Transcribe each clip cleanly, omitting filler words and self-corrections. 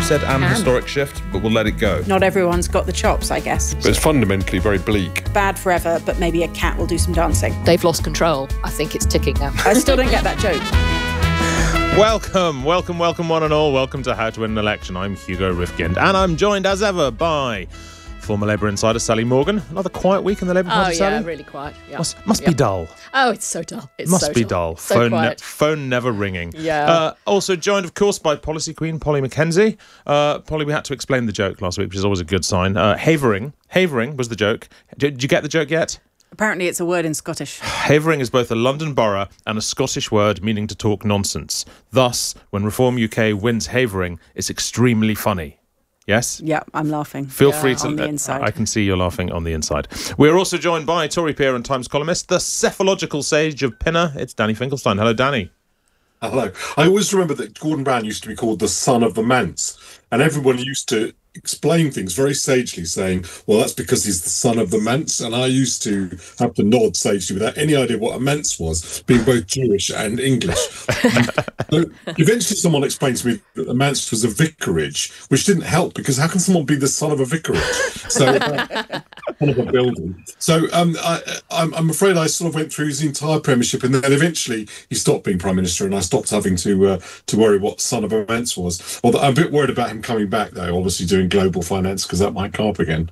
said an historic shift, but we'll let it go. Not everyone's got the chops, I guess. But it's fundamentally very bleak. Bad forever, but maybe a cat will do some dancing. They've lost control. I think it's ticking now. I still don't get that joke. Welcome one and all. Welcome to How to Win an Election. I'm Hugo Rifkind, and I'm joined as ever by former Labour insider Sally Morgan. Another quiet week in the Labour Party, Sally? Oh, yeah, really quiet. Yeah. Must be dull. Oh, it's so dull. Must be dull. So quiet. Phone never ringing. Yeah. Also joined, of course, by policy queen Polly Mackenzie. Polly, we had to explain the joke last week, which is always a good sign. Havering was the joke. Did you get the joke yet? Apparently it's a word in Scottish. Havering is both a London borough and a Scottish word meaning to talk nonsense. Thus, when Reform UK wins Havering, it's extremely funny. Yes? Yeah, I'm laughing. Feel free to... on the inside. I can see you're laughing on the inside. We're also joined by Tory peer and Times columnist, the cephalogical sage of Pinner. It's Danny Finkelstein. Hello, Danny. Hello. I always remember that Gordon Brown used to be called the son of the manse, and everyone used to explain things very sagely, saying, well, that's because he's the son of the manse. And I used to have to nod sagely without any idea what a manse was, being both Jewish and English. So eventually someone explained to me that the manse was a vicarage, which didn't help, because how can someone be the son of a vicarage? So son of a building. So I'm afraid I sort of went through his entire premiership, and then eventually he stopped being Prime Minister, and I stopped having to worry what son of a manse was. Although I'm a bit worried about him coming back, though, obviously doing global finance, because that might come up again.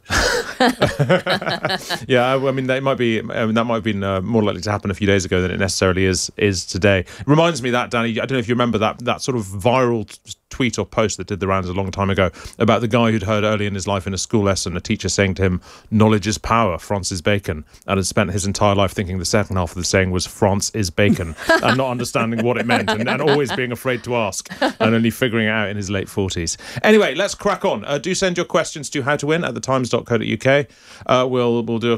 Yeah, I mean, that might have been more likely to happen a few days ago than it necessarily is today. It reminds me that, Danny, I don't know if you remember that sort of viral tweet or post that did the rounds a long time ago about the guy who'd heard early in his life in a school lesson a teacher saying to him, "Knowledge is power, Francis Bacon," and had spent his entire life thinking the second half of the saying was "France is bacon," and not understanding what it meant, and always being afraid to ask, and only figuring it out in his late 40s. Anyway, let's crack on. Do send your questions to howtowin@thetimes.co.uk. We'll do a